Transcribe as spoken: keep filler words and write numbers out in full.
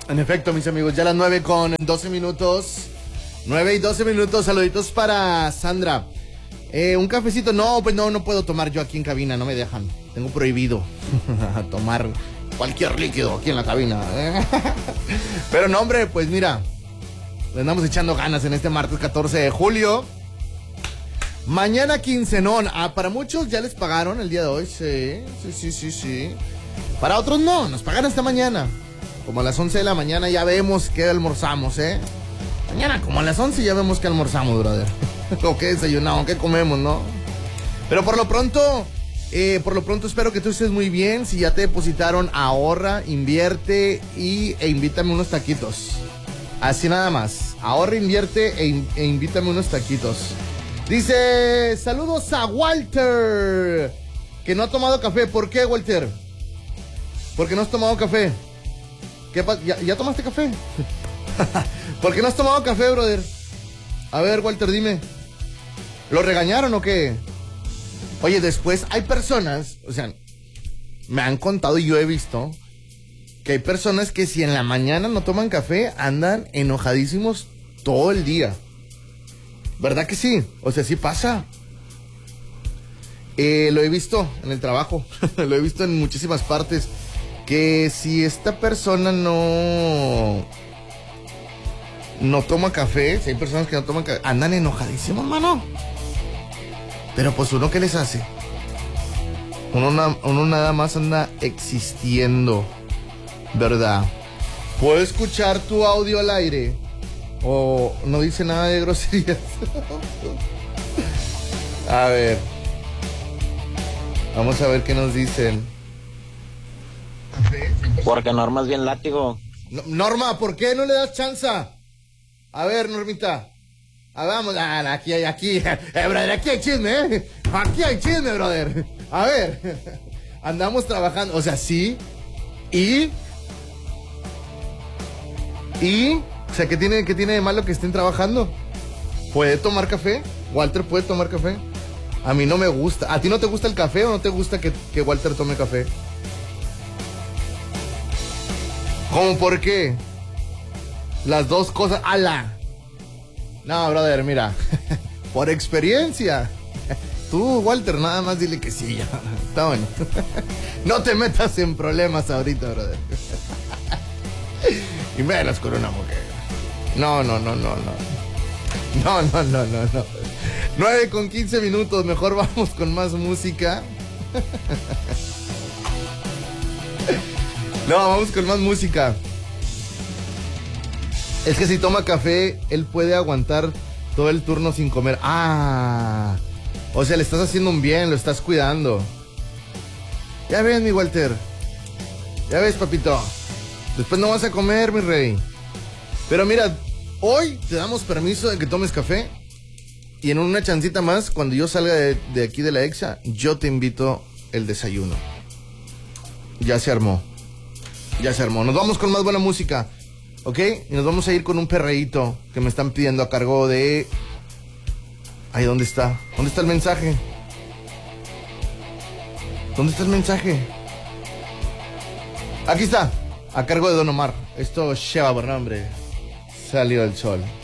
En efecto, mis amigos, ya las nueve con doce minutos. nueve y doce minutos, saluditos para Sandra. Eh, un cafecito, no, pues no, no puedo tomar yo aquí en cabina, no me dejan. Tengo prohibido tomar cualquier líquido aquí en la cabina. Pero no, hombre, pues mira, le andamos echando ganas en este martes catorce de julio. Mañana quincenón. Ah, para muchos ya les pagaron el día de hoy, sí, sí, sí, sí, sí. Para otros no, nos pagan esta mañana. Como a las once de la mañana ya vemos qué almorzamos, ¿eh? Mañana como a las once ya vemos qué almorzamos, brother. O qué desayunamos, qué comemos, ¿no? Pero por lo pronto, eh, por lo pronto espero que tú estés muy bien. Si ya te depositaron, ahorra, invierte y, e invítame unos taquitos. Así nada más. Ahorra, invierte e, in, e invítame unos taquitos. Dice, saludos a Walter, que no ha tomado café. ¿Por qué, Walter? ¿Por qué no has tomado café? ¿Qué pa- ¿Ya, ¿Ya tomaste café? ¿Por qué no has tomado café, brother? A ver, Walter, dime. ¿Lo regañaron o qué? Oye, después hay personas, o sea, me han contado y yo he visto que hay personas que si en la mañana no toman café, andan enojadísimos todo el día. ¿Verdad que sí? O sea, sí pasa. Eh, lo he visto en el trabajo, lo he visto en muchísimas partes, que si esta persona no... no toma café, si hay personas que no toman café, andan enojadísimos, mano. Pero pues uno, ¿qué les hace? Uno, na- uno nada más anda existiendo, ¿verdad? ¿Puedo escuchar tu audio al aire? ¿O no dice nada de groserías? A ver. Vamos a ver qué nos dicen. Porque Norma es bien látigo. No, Norma, ¿por qué no le das chance? A ver, Normita. Ah, vamos, ah, aquí hay, aquí, eh, brother, aquí hay chisme, ¿eh? Aquí hay chisme, brother. A ver, andamos trabajando, o sea, sí, y, y, o sea, ¿qué tiene, qué tiene de malo que estén trabajando? ¿Puede tomar café? ¿Walter puede tomar café? A mí no me gusta. ¿A ti no te gusta el café o no te gusta que, que Walter tome café? ¿Cómo por qué? Las dos cosas, ¡ala! No, brother, mira, por experiencia. Tú, Walter, nada más dile que sí, ya. Está bueno. No te metas en problemas ahorita, brother. Y menos con una mujer. No, no, no, no, no. No, no, no, no, no. nueve con quince minutos, mejor vamos con más música. No, vamos con más música. Es que si toma café, él puede aguantar todo el turno sin comer. Ah, o sea, le estás haciendo un bien, lo estás cuidando. Ya ves, mi Walter. Ya ves, papito. Después no vas a comer, mi rey. Pero mira, hoy te damos permiso de que tomes café. Y en una chancita más, cuando yo salga de, de aquí de la Exa, yo te invito el desayuno. Ya se armó. Ya se armó. Nos vamos con más buena música. ¿Ok? Y nos vamos a ir con un perreíto que me están pidiendo a cargo de... Ay, ¿dónde está? ¿Dónde está el mensaje? ¿Dónde está el mensaje? Aquí está, a cargo de Don Omar. Esto lleva por nombre Salió el Sol.